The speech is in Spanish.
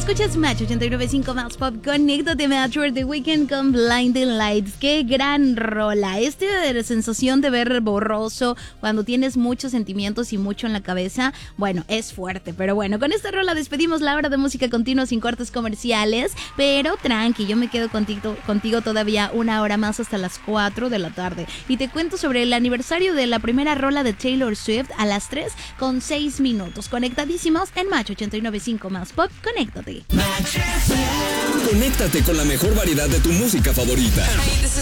Escuchas Match 89.5 más pop. Conéctate, Match, The Weeknd con Blinding Lights. Qué gran rola. Sensación de ver borroso cuando tienes muchos sentimientos y mucho en la cabeza, bueno, es fuerte. Pero bueno, con esta rola despedimos la hora de música continua sin cortes comerciales. Pero tranqui, yo me quedo contigo todavía una hora más hasta las 4 de la tarde. Y te cuento sobre el aniversario de la primera rola de Taylor Swift a las 3:06. Conectadísimos en Match 89.5 más pop. Conéctate. Conéctate con la mejor variedad de tu música favorita. Hey, this is